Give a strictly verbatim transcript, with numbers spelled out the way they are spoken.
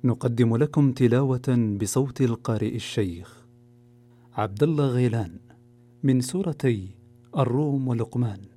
نقدم لكم تلاوة بصوت القارئ الشيخ عبد الله غيلان من سورتي الروم ولقمان.